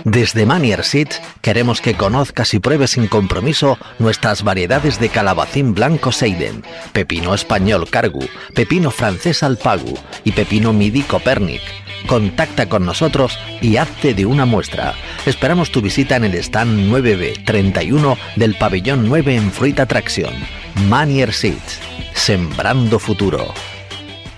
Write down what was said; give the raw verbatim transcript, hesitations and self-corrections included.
Desde Manier Seeds queremos que conozcas y pruebes sin compromiso nuestras variedades de calabacín blanco Seiden, pepino español Cargu, pepino francés Alpagu y pepino midi Copernic. Contacta con nosotros y hazte de una muestra. Esperamos tu visita en el stand nueve B treinta y uno del pabellón nueve en Fruit Attraction. Manier Seeds, sembrando futuro.